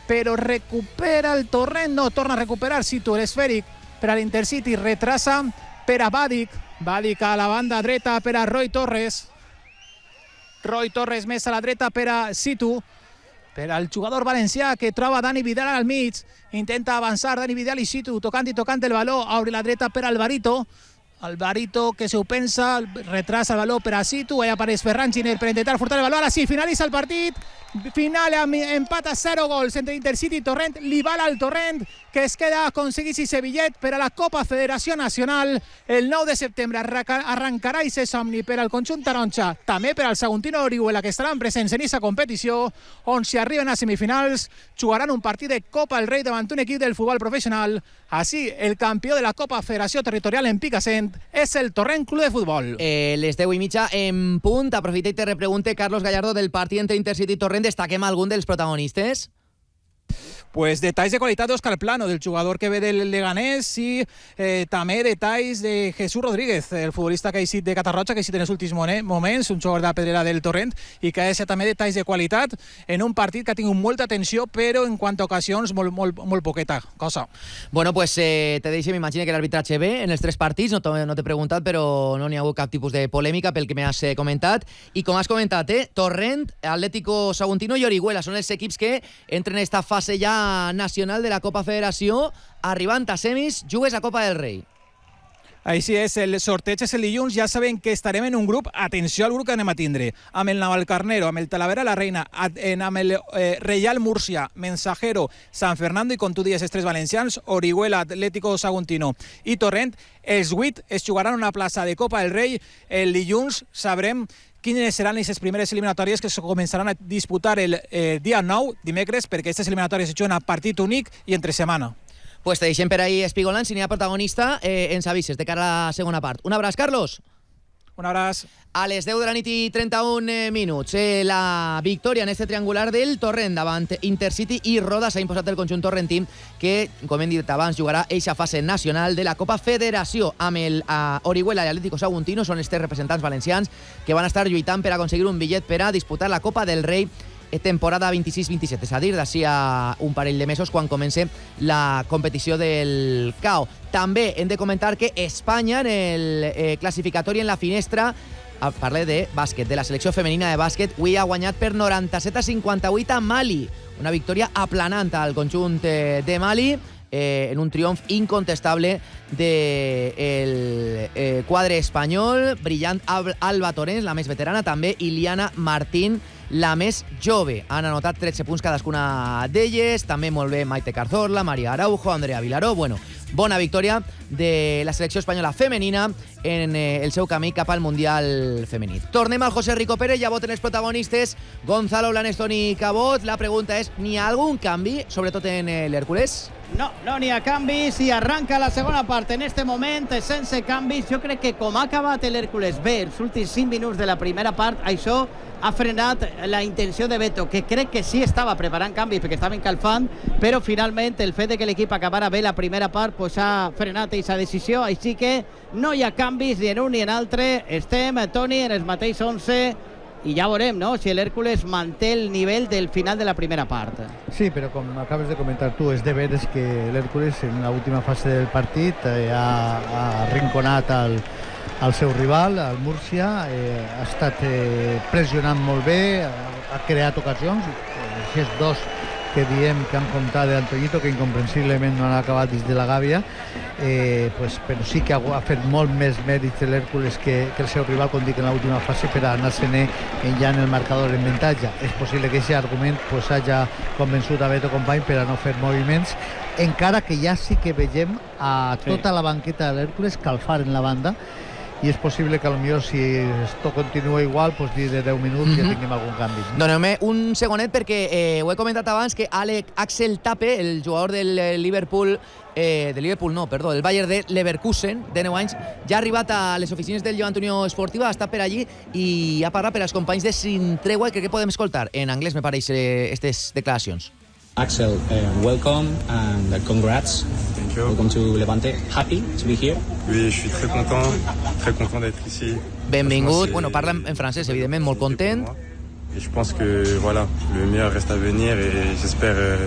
però recupera el Torrent, no, torna a recuperar Situ, l'esfèric per a l'Intercity, retrasa per a Badic a la banda dreta per a Roy Torres més a la dreta per a Situ, per al jugador valencià que troba Dani Vidal al mig, intenta avançar Dani Vidal i Situ tocant el baló, obre la dreta per Alvarito que se ho pensa, retrasa el baló per a Situ, ahí apareix Ferran Giner per intentar furtar el baló, ara sí, finalitza el partit, final amb empat a 0 gols entre Intercity i Torrent, li val al Torrent que es queda a aconseguir ese bitllet per a la Copa Federació Nacional. El 9 de setembre arrencarà ese somni per al conjunt taronja, també per al Saguntino Orihuela, que estaran presents en aquesta competició, on si arriben a semifinals jugaran un partit de Copa del Rei davant un equip del futbol professional. Així, el campió de la Copa Federació Territorial en Picassent és el Torrent Club de Futbol. Les 10:30 en punt. Aprofita i te repregunte, Carlos Gallardo, del partit entre Intercity i Torrent. Destaquem algun dels protagonistes? Pues detalls de qualitat d'Òscar Plano, del jugador que ve del Leganés, i també detalls de Jesús Rodríguez, el futbolista que ha eixit de Catarroja, que ha eixit en els últims moments, un jugador de la pedrera del Torrent, i que ha deixat també detalls de qualitat en un partit que ha tingut molta atenció, però en quant a ocasions molt poqueta cosa. Bueno, pues te deixo, m'imagino que l'arbitratge bé en els 3 partits, no t'he preguntat, però no n'hi ha hagut cap tipus de polèmica pel que m'has comentat. I com has comentat, Torrent, Atlético Saguntino i Orihuela són els equips que entren en esta fase ja nacional de la Copa Federació, arribant a semis, jugues a Copa del Rei. Així és, el sorteig és el dilluns, ja sabem que estarem en un grup, atenció al grup que anem a tindre, amb el Navalcarnero, amb el Talavera la Reina, amb el Reial Múrcia, Mensajero, San Fernando i, com tu dius, els 3 valencians, Orihuela, Atlético Saguntino i Torrent. Els 8 es jugaran una plaça de Copa del Rei. El dilluns sabrem quines seran les primeres eliminatòries que se començaran a disputar el dia 9, dimecres, perquè aquestes eliminatòries es juguen a partit únic i entre setmana. Pues te deixem per ahí espigolant, si n'hi ha protagonista, ens avises de cara a la segona part. Un abraç, Carlos. Un abraç. A les 10 de la nit i 31 minuts. La victòria en este triangular del Torrent davant Intercity i Roda. S'ha imposat el conjunt torrentí que, com hem dit abans, jugarà eixa fase nacional de la Copa Federació amb el Orihuela i Atlético Saguntino. Són els 3 representants valencians que van estar lluitant per aconseguir un bitllet per a disputar la Copa del Rei temporada 26-27, és a dir, d'ací a un parell de mesos quan comenci la competició del CAO. També hem de comentar que Espanya en el classificatori en la finestra, parle de bàsquet, de la selecció femenina de bàsquet, avui ha guanyat per 97-58 a Mali, una victòria aplanant al conjunt de Mali, en un triomf incontestable del quadre espanyol, brillant Alba Torrents, la més veterana, també Iliana Martín, la més jove. Han anotat 13 punts cadascuna d'elles, també molt bé Maite Cazorla, Maria Araujo, Andrea Vilaró. Bueno, bona victòria de la selecció espanyola femenina en el seu camí cap al Mundial femení. Tornem al José Rico Pérez, ja voten els protagonistes Gonzalo Blaneston i Cabot. La pregunta és, n'hi ha algun canvi, sobretot en l'Hèrcules? No n'hi ha canvis i arranca la segona part en este moment sense canvis. Jo crec que com ha acabat l'Hèrcules bé els últims 5 minuts de la primera part, això ha frenat la intenció de Beto, que crec que sí estava preparant canvis perquè estava encalfant, però finalment el fet de que l'equip acabara bé la primera part pues ha frenat aquesta decisió, així que no hi ha canvis ni en un ni en altre. Estem, Toni, en els mateixos 11 i ja veurem, no?, si l'Hèrcules manté el nivell del final de la primera part. Sí, però com acabes de comentar tu, és de veres que l'Hèrcules en l'última fase del partit ha arrinconat al seu rival, al Múrcia, ha estat pressionant molt bé, ha creat ocasions, aquests 2 que diem que han comptat d'Antoñito, que incomprensiblement no han acabat dins de la gàbia, però sí que ha fet molt més mèrits l'Hèrcules que el seu rival, com dic, en l'última fase, per anar-se'n ja en el marcador en avantatge. És possible que aquest argument hagi convençut a Beto Company per a no fer moviments, encara que ja sí que veiem a tota la banqueta de l'Hèrcules calfar en la banda, i és possible que potser si esto continua igual, pues de 10 minuts ja tinguem algun canvi. Doneu-me un segonet perquè ho he comentat abans que Axel Tape, el jugador del Liverpool, del Bayern de Leverkusen, de 9 anys, ja ha arribat a les oficines del Llevant Unió Esportiva, ha estat per allí i ha parlat per als companys de Sin Tregua, que podem escoltar en anglès, me pareix, aquestes declaracions. Axel, welcome and congrats. Thank you. Welcome to Levante. Happy to be here? Oui, je suis très content d'être ici. Benvingut. Bueno, parla en francès, evidentment, molt content. Et je pense que voilà, le meilleur reste à venir et j'espère